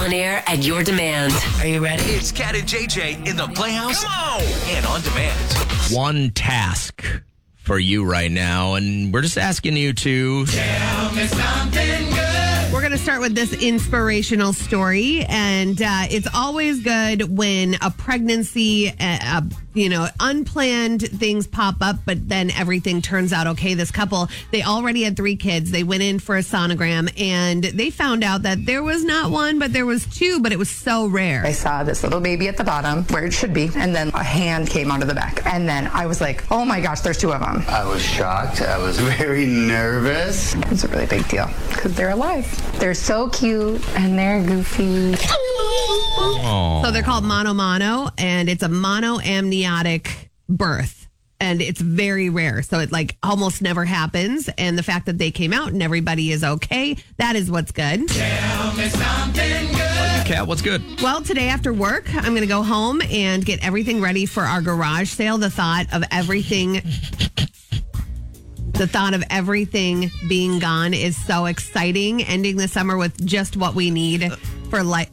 On air at your demand. Are you ready? It's Cat and JJ in the Playhouse. Come on! And on demand. One task for you right now, and we're just asking you to Tell me something good. We're going to start with this inspirational story, and it's always good when a pregnancy, unplanned things pop up, but then everything turns out okay. This couple, they already had 3 kids. They went in for a sonogram, and they found out that there was not one, but there was 2, but it was so rare. I saw this little baby at the bottom where it should be, and then a hand came out of the back. And then I was like, oh my gosh, there's 2 of them. I was shocked. I was very nervous. It's a really big deal because they're alive. They're so cute and they're goofy. So they're called mono, and it's a monoamniotic birth. And it's very rare. So it almost never happens. And the fact that they came out and everybody is okay, that is what's good. Tell me something good. Cat. What's good? Well, today after work, I'm going to go home and get everything ready for our garage sale. The thought of everything being gone is so exciting. Ending the summer with just what we need for life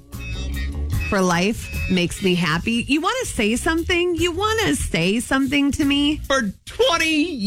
makes me happy. You want to say something? You want to say something to me? For 20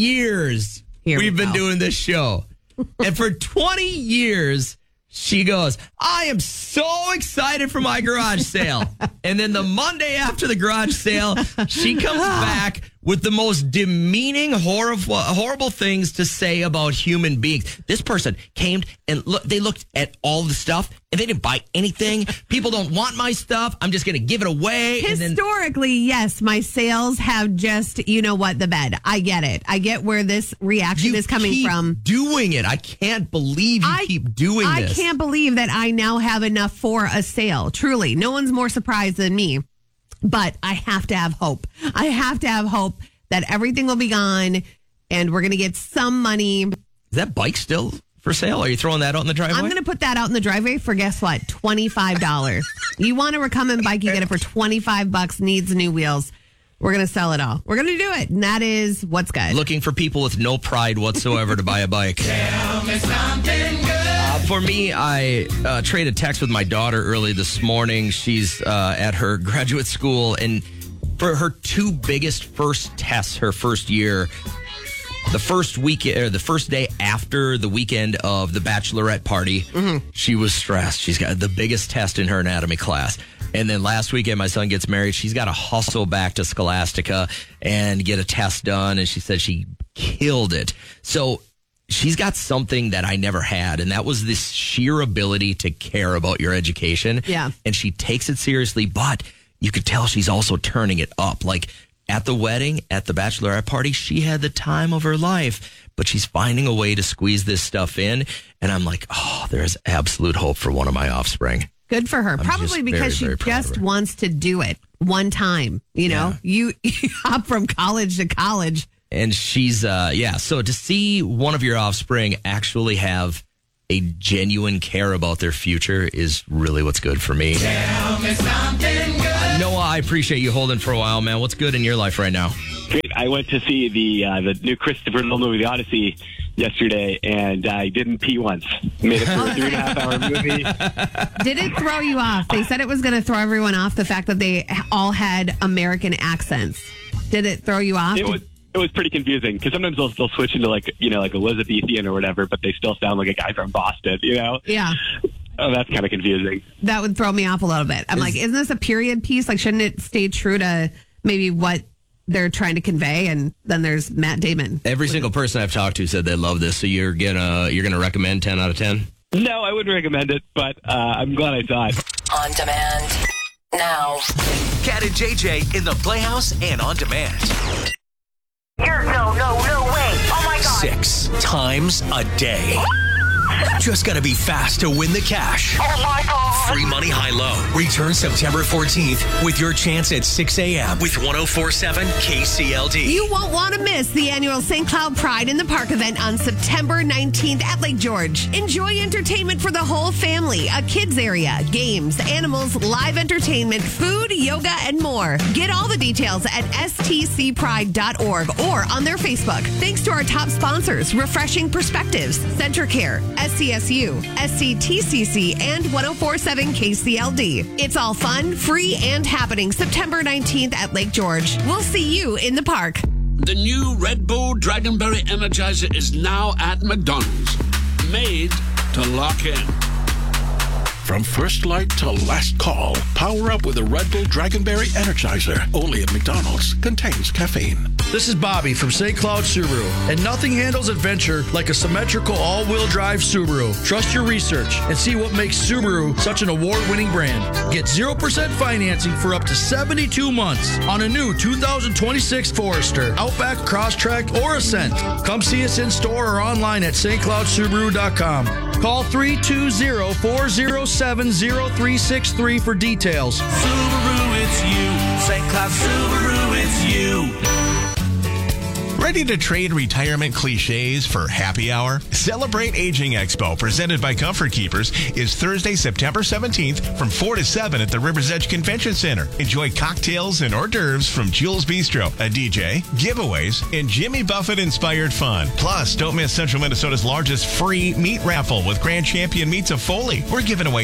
years, we've been doing this show. And for 20 years, she goes, I am so excited for my garage sale. And then the Monday after the garage sale, she comes back with the most demeaning, horrible things to say about human beings. This person came and they looked at all the stuff and they didn't buy anything. People don't want my stuff. I'm just going to give it away. Historically, yes, my sales have just, the bed. I get it. I get where this reaction is coming from. Doing it. I can't believe you keep doing this. I can't believe that I now have enough for a sale. Truly, no one's more surprised than me. But I have to have hope. I have to have hope that everything will be gone and we're going to get some money. Is that bike still for sale? Are you throwing that out in the driveway? I'm going to put that out in the driveway for, guess what, $25. You want a recumbent bike, you get it for $25, needs new wheels. We're going to sell it all. We're going to do it. And that is what's good. Looking for people with no pride whatsoever to buy a bike. Tell me something good. For me, I traded text with my daughter early this morning. She's at her graduate school, and for her 2 biggest first tests, her first year, the first weekend or the first day after the weekend of the bachelorette party, she was stressed. She's got the biggest test in her anatomy class. And then last weekend, my son gets married. She's got to hustle back to Scholastica and get a test done. And she said she killed it. So she's got something that I never had, and that was this sheer ability to care about your education. Yeah. And she takes it seriously, but you could tell she's also turning it up. Like at the wedding, at the bachelorette party, she had the time of her life, but she's finding a way to squeeze this stuff in. And I'm like, oh, there's absolute hope for one of my offspring. Good for her. I'm Probably because very, very she proud of just her. wants to do it one time. Yeah. You hop from college to college. And she's, so to see one of your offspring actually have a genuine care about their future is really what's good for me. Tell me something good. Noah, I appreciate you holding for a while, man. What's good in your life right now? Great. I went to see the new Christopher Nolan movie, The Odyssey, yesterday, and I didn't pee once. Made it through a 3.5-hour movie. Did it throw you off? They said it was going to throw everyone off, the fact that they all had American accents. Did it throw you off? It was pretty confusing because sometimes they'll switch into like Elizabethan or whatever, but they still sound like a guy from Boston, Yeah. Oh, that's kind of confusing. That would throw me off a little bit. I'm like, isn't this a period piece? Like, shouldn't it stay true to maybe what they're trying to convey? And then there's Matt Damon. Every single person I've talked to said they love this. So you're gonna recommend 10 out of 10? No, I wouldn't recommend it, but I'm glad I saw it. On demand. Now. Cat and JJ in the Playhouse and on demand. No way. Oh my God. 6 times a day. Just gotta be fast to win the cash. Oh my God. Free money high-low. Return September 14th with your chance at 6 a.m. with 104.7 KCLD. You won't want to miss the annual St. Cloud Pride in the Park event on September 19th at Lake George. Enjoy entertainment for the whole family, a kids area, games, animals, live entertainment, food, yoga, and more. Get all the details at stcpride.org or on their Facebook. Thanks to our top sponsors, Refreshing Perspectives, CentraCare, SCSU, SCTCC, and 104.7 KCLD. It's all fun, free, and happening September 19th at Lake George. We'll see you in the park. The new Red Bull Dragonberry Energizer is now at McDonald's. Made to lock in. From first light to last call, power up with a Red Bull Dragonberry Energizer. Only at McDonald's. Contains caffeine. This is Bobby from St. Cloud Subaru, and nothing handles adventure like a symmetrical all-wheel drive Subaru. Trust your research and see what makes Subaru such an award-winning brand. Get 0% financing for up to 72 months on a new 2026 Forester, Outback, Crosstrek, or Ascent. Come see us in store or online at stcloudsubaru.com. Call 320-407-0363 for details. Subaru, it's you. St. Cloud Subaru, it's you. Ready to trade retirement cliches for happy hour? Celebrate Aging Expo, presented by Comfort Keepers, is Thursday, September 17th from 4 to 7 at the Rivers Edge Convention Center. Enjoy cocktails and hors d'oeuvres from Jules Bistro, a DJ, giveaways, and Jimmy Buffett-inspired fun. Plus, don't miss Central Minnesota's largest free meat raffle with Grand Champion Meats of Foley. We're giving away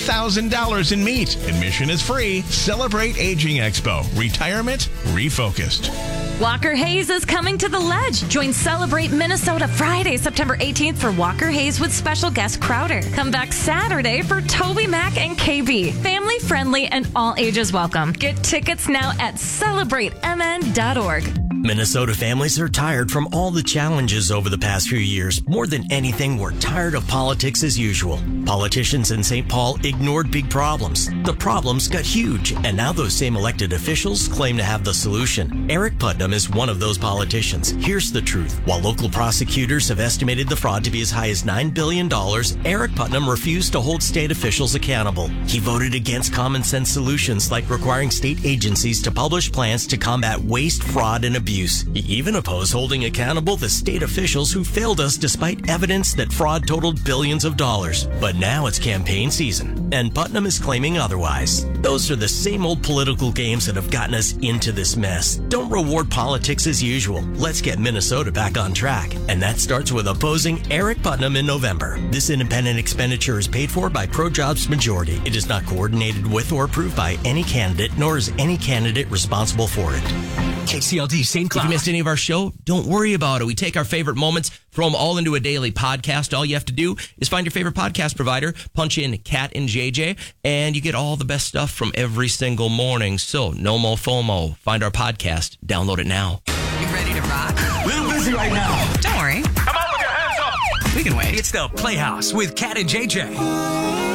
$3,000 in meat. Admission is free. Celebrate Aging Expo. Retirement refocused. Walker Hayes is coming to the Ledge. Join Celebrate Minnesota Friday, September 18th for Walker Hayes with special guest Crowder. Come back Saturday for Toby Mac and KB. Family friendly and all ages welcome. Get tickets now at celebratemn.org. Minnesota families are tired from all the challenges over the past few years. More than anything, we're tired of politics as usual. Politicians in St. Paul ignored big problems. The problems got huge, and now those same elected officials claim to have the solution. Eric Putnam is one of those politicians. Here's the truth. While local prosecutors have estimated the fraud to be as high as $9 billion, Eric Putnam refused to hold state officials accountable. He voted against common sense solutions like requiring state agencies to publish plans to combat waste, fraud, and abuse. He even opposed holding accountable the state officials who failed us despite evidence that fraud totaled billions of dollars. But now it's campaign season, and Putnam is claiming otherwise. Those are the same old political games that have gotten us into this mess. Don't reward politics as usual. Let's get Minnesota back on track. And that starts with opposing Eric Putnam in November. This independent expenditure is paid for by ProJobs Majority. It is not coordinated with or approved by any candidate, nor is any candidate responsible for it. KCLD St. Cloud. If you missed any of our show, don't worry about it. We take our favorite moments, throw them all into a daily podcast. All you have to do is find your favorite podcast provider, punch in Cat and JJ, and you get all the best stuff from every single morning. So no more FOMO. Find our podcast. Download it now. You ready to rock? A little busy right now. Don't worry. Come on with your hands up. We can wait. It's the Playhouse with Cat and JJ.